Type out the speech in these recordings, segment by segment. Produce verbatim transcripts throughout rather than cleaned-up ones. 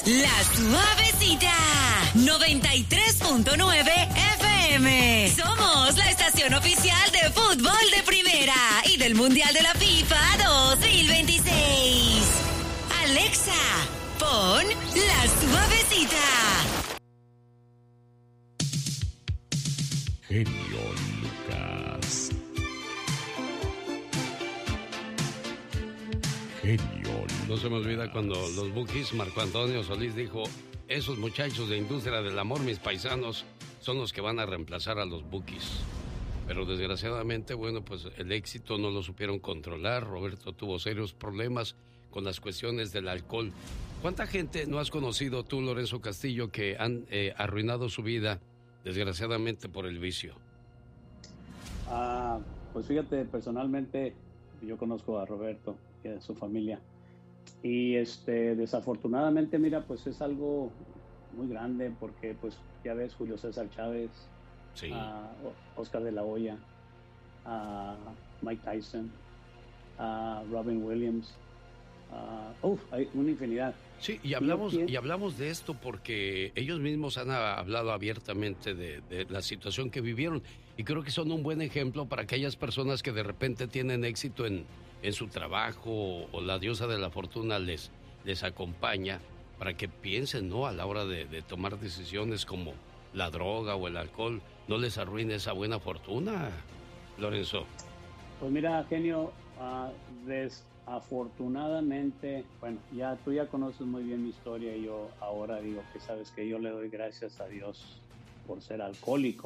La Suavecita, noventa y tres punto nueve F M. Somos la estación oficial de fútbol de primera y del Mundial de la FIFA dos mil veintiséis. Alexa, pon La Suavecita. Genio Lucas. Genio. No se me olvida cuando los Bukis, Marco Antonio Solís dijo, esos muchachos de Industria del Amor, mis paisanos, son los que van a reemplazar a los Bukis. Pero desgraciadamente, bueno, pues el éxito no lo supieron controlar. Roberto tuvo serios problemas con las cuestiones del alcohol. ¿Cuánta gente no has conocido tú, Lorenzo Castillo, que han eh, arruinado su vida, desgraciadamente, por el vicio? Ah, pues fíjate, personalmente yo conozco a Roberto y a su familia. Y este, desafortunadamente, mira, pues es algo muy grande porque, pues, ya ves, Julio César Chávez, sí. uh, Oscar de la Hoya, uh, Mike Tyson, uh, Robin Williams, uh, uf, hay una infinidad. Sí, y hablamos, y hablamos de esto porque ellos mismos han hablado abiertamente de, de la situación que vivieron y creo que son un buen ejemplo para aquellas personas que de repente tienen éxito en, en su trabajo o la diosa de la fortuna les, les acompaña para que piensen, ¿no? A la hora de, de tomar decisiones como la droga o el alcohol, no les arruine esa buena fortuna, Lorenzo. Pues mira, genio, uh, desafortunadamente, bueno, ya tú ya conoces muy bien mi historia y yo ahora digo que sabes que yo le doy gracias a Dios por ser alcohólico,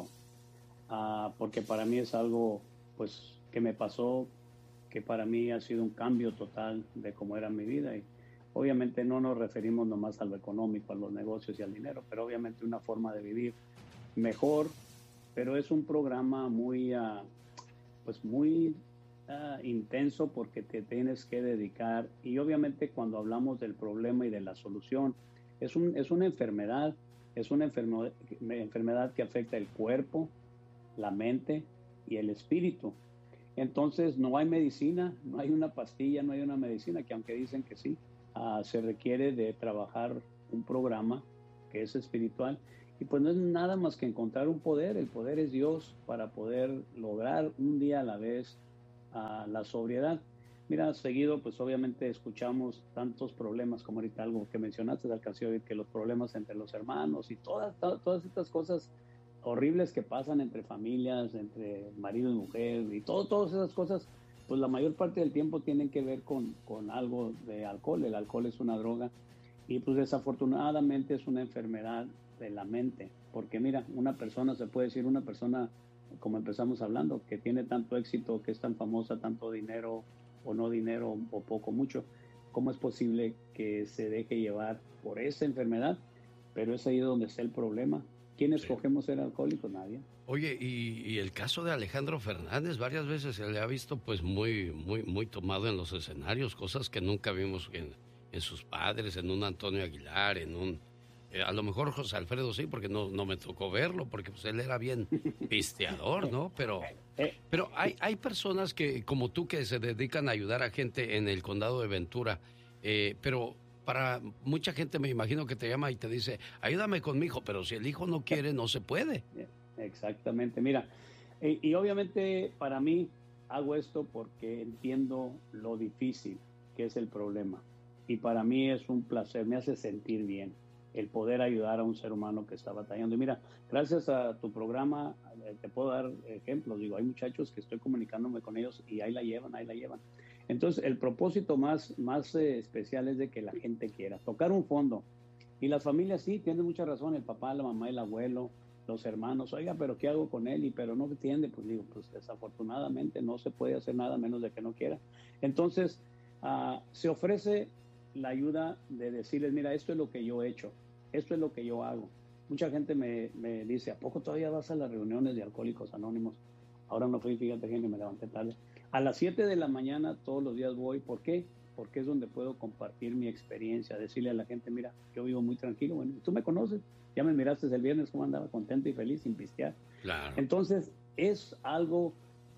uh, porque para mí es algo, pues, que me pasó, que para mí ha sido un cambio total de cómo era mi vida y obviamente no nos referimos nomás a lo económico, a los negocios y al dinero, pero obviamente una forma de vivir mejor, pero es un programa muy, uh, pues muy uh, intenso porque te tienes que dedicar y obviamente cuando hablamos del problema y de la solución, es, un, es una enfermedad, es una enfermedad, enfermedad que afecta el cuerpo, la mente y el espíritu. Entonces no hay medicina, no hay una pastilla, no hay una medicina, que aunque dicen que sí, uh, se requiere de trabajar un programa que es espiritual y pues no es nada más que encontrar un poder, el poder es Dios para poder lograr un día a la vez uh, la sobriedad. Mira, seguido pues obviamente escuchamos tantos problemas como ahorita algo que mencionaste, alcancé a oír que los problemas entre los hermanos y todas, todas, todas estas cosas horribles que pasan entre familias, entre marido y mujer y todo, todas esas cosas, pues la mayor parte del tiempo tienen que ver con, con algo de alcohol. El alcohol es una droga y pues desafortunadamente es una enfermedad de la mente, porque mira, una persona, se puede decir una persona, como empezamos hablando, que tiene tanto éxito, que es tan famosa, tanto dinero o no dinero o poco, mucho, ¿cómo es posible que se deje llevar por esa enfermedad? Pero es ahí donde está el problema. ¿Quién escogemos ser alcohólicos? Nadie. Oye, y, y el caso de Alejandro Fernández, varias veces se le ha visto pues muy, muy, muy tomado en los escenarios, cosas que nunca vimos en, en sus padres, en un Antonio Aguilar, en un... Eh, a lo mejor José Alfredo sí, porque no, no me tocó verlo, porque pues él era bien pisteador, ¿no? Pero, pero hay, hay personas que, como tú, que se dedican a ayudar a gente en el condado de Ventura, eh, pero... Para mucha gente me imagino que te llama y te dice, ayúdame con mi hijo, pero si el hijo no quiere, no se puede. Exactamente, mira, y, y obviamente para mí hago esto porque entiendo lo difícil que es el problema. Y para mí es un placer, me hace sentir bien el poder ayudar a un ser humano que está batallando. Y mira, gracias a tu programa te puedo dar ejemplos. Digo, hay muchachos que estoy comunicándome con ellos y ahí la llevan, ahí la llevan. Entonces, el propósito más, más eh, especial es de que la gente quiera tocar un fondo. Y las familias sí, tienen mucha razón, el papá, la mamá, el abuelo, los hermanos, oiga, pero ¿qué hago con él? Y pero no entiende, pues digo, pues desafortunadamente no se puede hacer nada menos de que no quiera. Entonces, uh, se ofrece la ayuda de decirles, mira, esto es lo que yo he hecho, esto es lo que yo hago. Mucha gente me, me dice, ¿a poco todavía vas a las reuniones de Alcohólicos Anónimos? Ahora no fui, fíjate, gente, me levanté tarde. A las siete de la mañana todos los días voy. ¿Por qué? Porque es donde puedo compartir mi experiencia, decirle a la gente, mira, yo vivo muy tranquilo. Bueno, tú me conoces, ya me miraste el viernes cómo andaba contento y feliz sin pistear. Claro. Entonces, es algo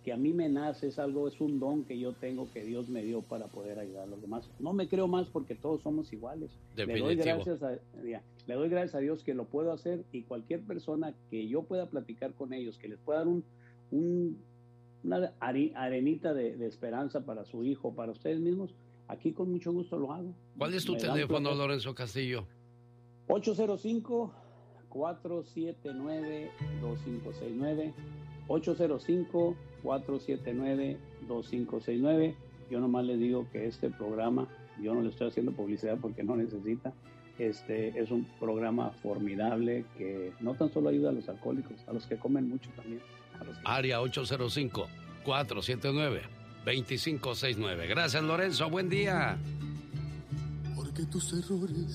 que a mí me nace, es algo, es un don que yo tengo, que Dios me dio para poder ayudar a los demás. No me creo más porque todos somos iguales. Definitivo. Le doy gracias a, ya, le doy gracias a Dios que lo puedo hacer, y cualquier persona que yo pueda platicar con ellos, que les pueda dar un, un, una arenita de, de esperanza para su hijo, para ustedes mismos, aquí con mucho gusto lo hago. ¿Cuál es tu me teléfono, Lorenzo Castillo? ocho cero cinco, cuatro siete nueve, dos cinco seis nueve. ocho cero cinco, cuatro siete nueve, dos cinco seis nueve. Yo nomás les digo que este programa, yo no le estoy haciendo publicidad porque no necesita, este es un programa formidable que no tan solo ayuda a los alcohólicos, a los que comen mucho también. A los que... Área ocho cero cinco, cuatro siete nueve, dos cinco seis nueve. Gracias, Lorenzo, buen día. Porque tus errores